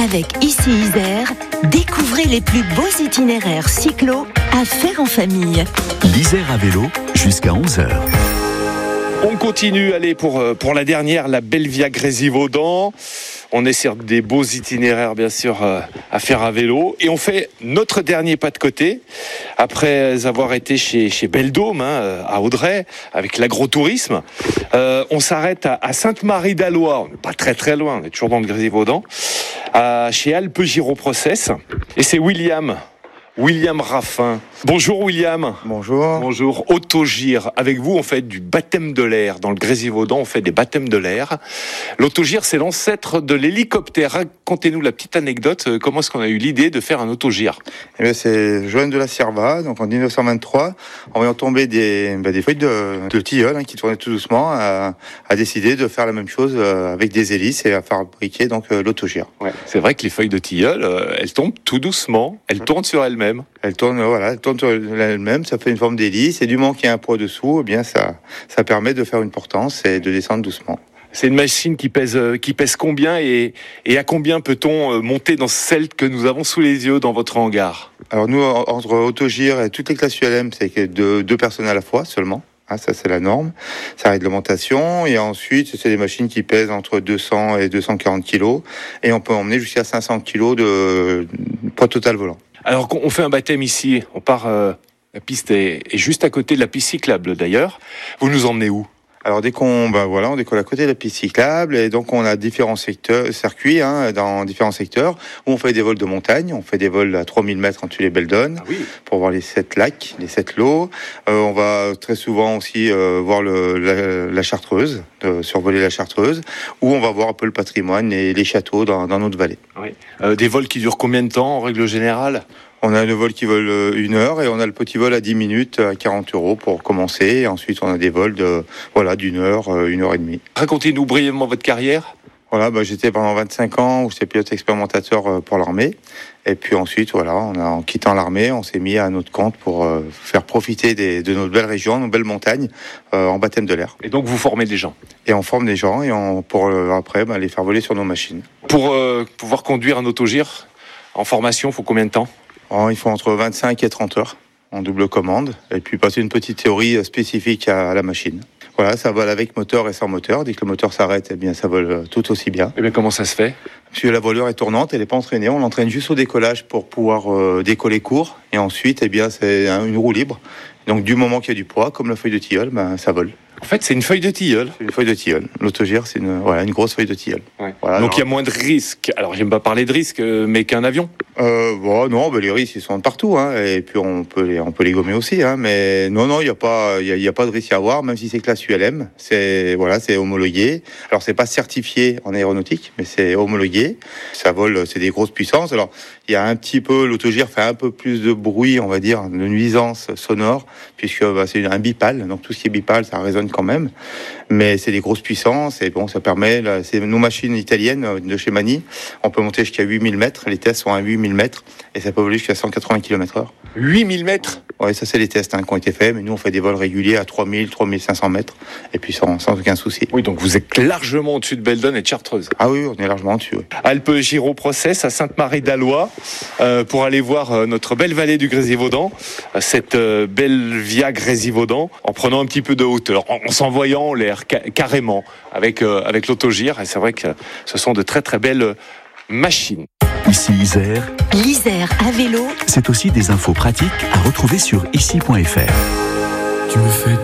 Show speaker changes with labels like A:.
A: Avec Ici Isère, découvrez les plus beaux itinéraires cyclo à faire en famille.
B: L'Isère à vélo jusqu'à 11h.
C: On continue, allez, pour la dernière, la belle Via Grésivaudan. On est sur des beaux itinéraires, bien sûr, à faire à vélo. Et on fait notre dernier pas de côté, après avoir été chez Beldôme, à Audray, avec l'agrotourisme. On s'arrête à Sainte-Marie-d'Alloy, pas très très loin, on est toujours dans le Grésivaudan, chez Alpe Gyroprocess. Et c'est William Raffin. Bonjour William.
D: Bonjour.
C: Bonjour. Autogyre. Avec vous, on fait du baptême de l'air. Dans le Grésivaudan, on fait des baptêmes de l'air. L'autogyre, c'est l'ancêtre de l'hélicoptère. Racontez-nous la petite anecdote. Comment est-ce qu'on a eu l'idée de faire un autogyre ?
D: Eh bien, c'est Joanne de la Cierva, donc en 1923, en voyant tomber des feuilles de tilleul qui tournaient tout doucement, a décidé de faire la même chose avec des hélices et à fabriquer donc l'autogyre.
C: Ouais. C'est vrai que les feuilles de tilleul, elles tombent tout doucement. Elles tournent sur elles-mêmes.
D: Elles tournent sur elles-mêmes, ça fait une forme d'hélice, et du moment qu'il y a un poids dessous, eh bien ça permet de faire une portance et de descendre doucement.
C: C'est une machine qui pèse combien et à combien peut-on monter dans celle que nous avons sous les yeux dans votre hangar ?
D: Alors nous, entre autogyre et toutes les classes ULM, c'est que deux personnes à la fois seulement. Ça c'est la norme, c'est la réglementation, et ensuite c'est des machines qui pèsent entre 200 et 240 kg, et on peut emmener jusqu'à 500 kg de poids total volant.
C: Alors on fait un baptême ici, on part, la piste est juste à côté de la piste cyclable d'ailleurs. Vous nous emmenez où ?
D: Alors dès qu'on décolle à côté de la piste cyclable, et donc on a différents circuits dans différents secteurs où on fait des vols de montagne, on fait des vols à 3000 mètres en dessus les Beldônes pour voir les 7 lacs, les 7 lots. On va très souvent aussi voir la Chartreuse, survoler la Chartreuse, où on va voir un peu le patrimoine et les châteaux dans notre vallée.
C: Oui. Des vols qui durent combien de temps en règle générale ?
D: On a le vol qui vole 1 heure, et on a le petit vol à 10 minutes à 40 € pour commencer. Et ensuite, on a des vols d'1 heure, 1 heure et demie.
C: Racontez-nous brièvement votre carrière.
D: J'étais pendant 25 ans où j'étais pilote expérimentateur pour l'armée. Et puis ensuite, en quittant l'armée, on s'est mis à notre compte pour faire profiter de notre belle région, nos belles montagnes, en baptême de l'air.
C: Et donc vous formez des gens.
D: Et on forme des gens, et pour après les faire voler sur nos machines.
C: Pour pouvoir conduire un autogyre en formation, il faut combien de temps ?
D: Il faut entre 25 et 30 heures en double commande, et puis passer une petite théorie spécifique à la machine. Voilà, ça vole avec moteur et sans moteur. Dès que le moteur s'arrête, eh bien ça vole tout aussi bien.
C: Eh bien, comment ça se fait ?
D: Parce que la voilure est tournante, elle n'est pas entraînée. On l'entraîne juste au décollage pour pouvoir décoller court, et ensuite, eh bien, c'est une roue libre. Donc du moment qu'il y a du poids, comme la feuille de tilleul, ça vole.
C: En fait, c'est une feuille de tilleul.
D: C'est une feuille de tilleul. L'autogyre, c'est une grosse feuille de tilleul.
C: Ouais. Donc il y a moins de risques. Alors j'aime pas parler de risques, mais qu'un avion.
D: Les risques ils sont de partout, et puis on peut les gommer aussi, mais non, il y a pas de risque à avoir, même si c'est classe ULM. C'est homologué. Alors c'est pas certifié en aéronautique, mais c'est homologué. Ça vole, c'est des grosses puissances. Alors il y a un petit peu, l'autogyre fait un peu plus de bruit, on va dire, de nuisance sonore, puisque c'est un bipale. Donc tout ce qui est bipale, ça résonne quand même, mais c'est des grosses puissances, et bon, ça permet, c'est nos machines italiennes de chez Mani, on peut monter jusqu'à 8000 mètres, les tests sont à 8000 mètres, et ça peut voler jusqu'à 180 km/h.
C: 8000 mètres ?
D: Oui, ça c'est les tests qui ont été faits, mais nous on fait des vols réguliers à 3000, 3500 mètres, et puis sans aucun souci.
C: Oui, donc vous êtes largement au-dessus de Beldône et de Chartreuse.
D: Ah oui, on est largement au-dessus. Oui.
C: Alpe Gyroprocess à Sainte-Marie-d'Alloy, pour aller voir notre belle vallée du Grésivaudan, cette belle Via Grésivaudan, en prenant un petit peu de hauteur, en s'envoyant en l'air carrément avec l'autogyre, et c'est vrai que ce sont de très très belles machines.
B: Ici Isère.
A: L'Isère à vélo.
B: C'est aussi des infos pratiques à retrouver sur ici.fr.
E: Tu me fais